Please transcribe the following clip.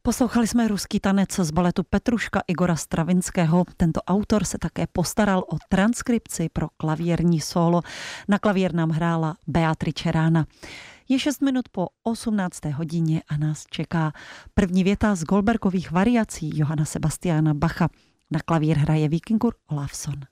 Poslouchali jsme ruský tanec z baletu Petruška Igora Stravinského. Tento autor se také postaral o transkripci pro klavírní sólo. Na klavír nám hrála Beatrice Rána. Je 6 minut po 18. hodině a nás čeká první věta z Goldbergových variací Johanna Sebastiana Bacha. Na klavír hraje Víkingur Olafsson.